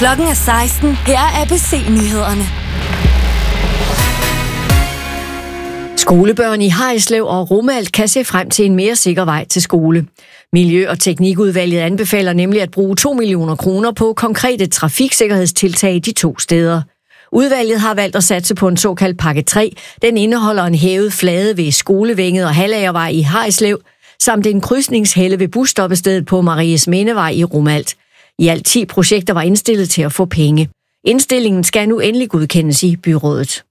Klokken er 16. Her er ABC-nyhederne. Skolebørn i Harreslev og Romalt kan se frem til en mere sikker vej til skole. Miljø- og Teknikudvalget anbefaler nemlig at bruge 2 millioner kroner på konkrete trafiksikkerhedstiltag de 2 steder. Udvalget har valgt at satse på en såkaldt pakke 3. Den indeholder en hævet flade ved Skolevænget og Hallagervej i Harreslev, samt en krydsningshelle ved busstoppestedet på Mariesmindevej i Romalt. I alt 10 projekter var indstillet til at få penge. Indstillingen skal nu endelig godkendes i byrådet.